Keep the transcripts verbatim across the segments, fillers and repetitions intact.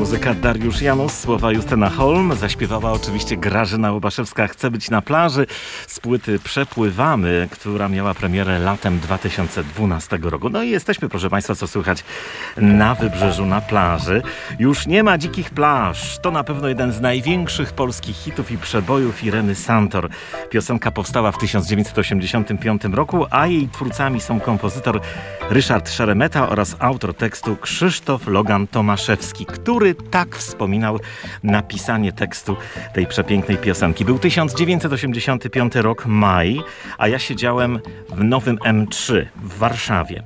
Muzyka Dariusz Janus, słowa Justyna Holm. Zaśpiewała oczywiście Grażyna Łubaszewska Chcę być na plaży z płyty Przepływamy, która miała premierę latem dwa tysiące dwunastego roku. No i jesteśmy, proszę Państwa, co słychać na wybrzeżu, na plaży. Już nie ma dzikich plaż. To na pewno jeden z największych polskich hitów i przebojów Ireny Santor. Piosenka powstała w tysiąc dziewięćset osiemdziesiątym piątym roku, a jej twórcami są kompozytor Ryszard Szeremeta oraz autor tekstu Krzysztof Logan Tomaszewski, który tak wspominał napisanie tekstu tej przepięknej piosenki. Był tysiąc dziewięćset osiemdziesiąty piąty rok, maj, a ja siedziałem w Nowym M trzy w Warszawie.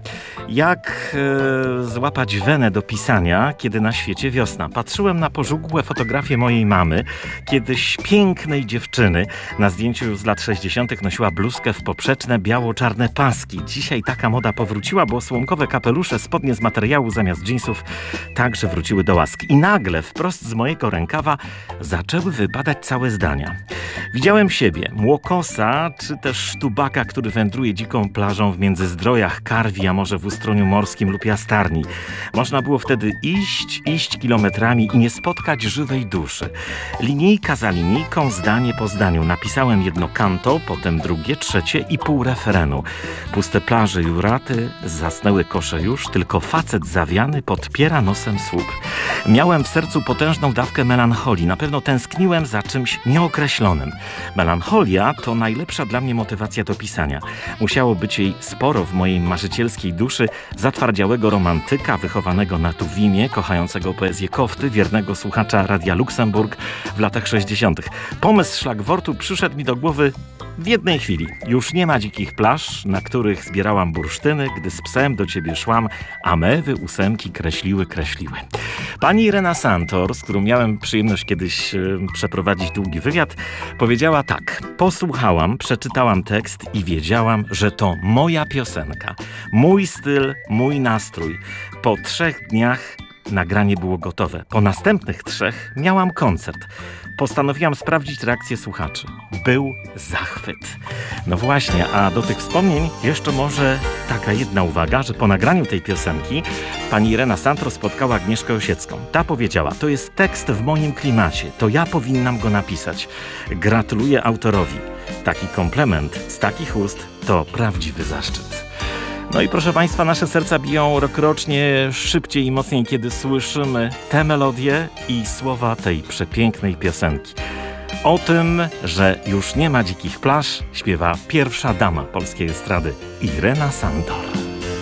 Jak e, złapać wenę do pisania, kiedy na świecie wiosna? Patrzyłem na pożółkłe fotografie mojej mamy, kiedyś pięknej dziewczyny. Na zdjęciu z lat sześćdziesiątych nosiła bluzkę w poprzeczne biało-czarne paski. Dzisiaj taka moda powróciła, bo słomkowe kapelusze, spodnie z materiału zamiast dżinsów także wróciły do łask. I nagle wprost z mojego rękawa zaczęły wypadać całe zdania. Widziałem siebie, młokosa, czy też sztubaka, który wędruje dziką plażą w Międzyzdrojach, Karwi, a może w Ustroniu Morskim lub Jastarni. Można było wtedy iść, iść kilometrami i nie spotkać żywej duszy. Linijka za linijką, zdanie po zdaniu. Napisałem jedno kanto, potem drugie, trzecie i pół referenu. Puste plaże Juraty, zasnęły kosze już, tylko facet zawiany podpiera nosem słup. Miałem w sercu potężną dawkę melancholii. Na pewno tęskniłem za czymś nieokreślonym. Melancholia to najlepsza dla mnie motywacja do pisania. Musiało być jej sporo w mojej marzycielskiej duszy zatwardziałego romantyka, wychowanego na Tuwimie, kochającego poezję Kofty, wiernego słuchacza Radia Luksemburg w latach sześćdziesiątych. Pomysł szlagwortu przyszedł mi do głowy w jednej chwili. Już nie ma dzikich plaż, na których zbierałam bursztyny, gdy z psem do ciebie szłam, a mewy ósemki kreśliły, kreśliły. Pani Irena Santor, z którą miałem przyjemność kiedyś y, przeprowadzić długi wywiad, powiedziała tak: posłuchałam, przeczytałam tekst i wiedziałam, że to moja piosenka, mój styl, mój nastrój. Po trzech dniach nagranie było gotowe. Po następnych trzech miałam koncert. Postanowiłam sprawdzić reakcję słuchaczy. Był zachwyt. No właśnie, a do tych wspomnień jeszcze może taka jedna uwaga, że po nagraniu tej piosenki pani Irena Santor spotkała Agnieszkę Osiecką. Ta powiedziała: to jest tekst w moim klimacie, to ja powinnam go napisać. Gratuluję autorowi. Taki komplement z takich ust to prawdziwy zaszczyt. No i proszę Państwa, nasze serca biją rokrocznie szybciej i mocniej, kiedy słyszymy te melodie i słowa tej przepięknej piosenki. O tym, że już nie ma dzikich plaż, śpiewa pierwsza dama polskiej estrady, Irena Santor.